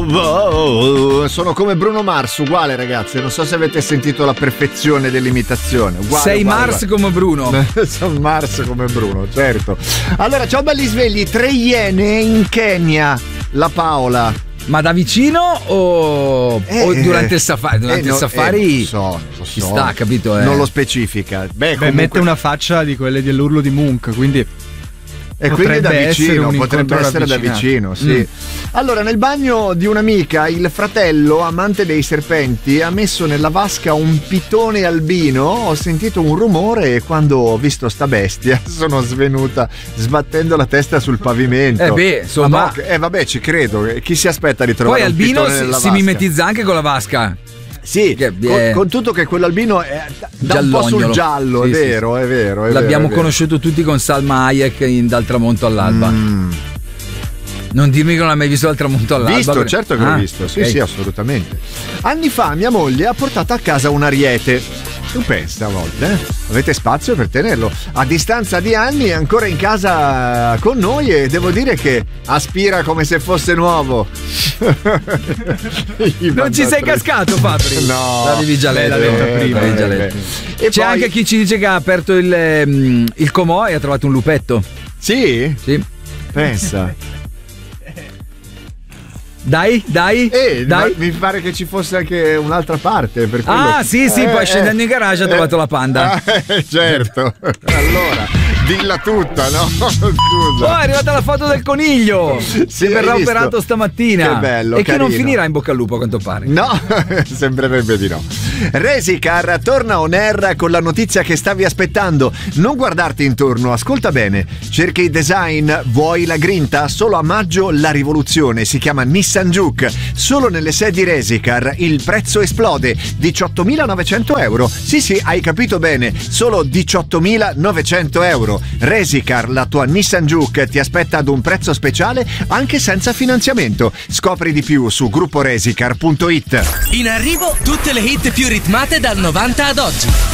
Sono come Bruno Mars, uguale ragazzi. Non so se avete sentito la perfezione dell'imitazione. Sei Mars come Bruno. Sono Mars come Bruno, certo. Allora, ciao belli svegli. 3 iene in Kenya. La Paola. Ma da vicino o durante il safari? Durante il safari non ci sta, capito? Non lo specifica. Comunque... mette una faccia di quelle dell'urlo di Munch, quindi... E quindi da vicino, potrebbe essere da vicino, sì. Allora, nel bagno di un'amica, il fratello, amante dei serpenti, ha messo nella vasca un pitone albino. Ho sentito un rumore e quando ho visto sta bestia sono svenuta sbattendo la testa sul pavimento. Insomma. Vabbè, ci credo. Chi si aspetta di trovare poi un pitone albino nella si vasca? mimetizza anche con la vasca. Sì, con tutto che quell'albino è da un po' sul giallo, sì, è vero, sì. È vero. L'abbiamo conosciuto tutti con Salma Hayek in Dal tramonto all'alba. Non dirmi che non l'hai mai visto Dal tramonto all'alba. Visto, certo che l'ho visto, okay. Sì, assolutamente. Anni fa mia moglie ha portato a casa un ariete. Tu pensa a volte, avete spazio per tenerlo. A distanza di anni è ancora in casa con noi e devo dire che aspira come se fosse nuovo. Non ci sei cascato, Fabri? No, l'avevi già letto prima. E c'è poi... anche chi ci dice che ha aperto il comò e ha trovato un lupetto. Sì? Sì. Pensa. Dai. Mi pare che ci fosse anche un'altra parte. Per sì, poi scendendo in garage ha trovato la panda. Certo. Allora, dilla tutta, no? Scusa. È arrivata la foto del coniglio. Sì, verrà operato stamattina. Che bello. E carino. che non finirà in bocca al lupo, a quanto pare. No, sembrerebbe di no. Resicar torna on air con la notizia che stavi aspettando. Non guardarti intorno, ascolta bene. Cerchi design, vuoi la grinta? Solo a maggio la rivoluzione. Si chiama Nissan Juke. Solo nelle sedi Resicar il prezzo esplode. 18.900 euro. Sì, hai capito bene. Solo 18.900 euro. Resicar, la tua Nissan Juke, ti aspetta ad un prezzo speciale anche senza finanziamento. Scopri di più su grupporesicar.it. In arrivo tutte le hit più ritmate dal 90 ad oggi.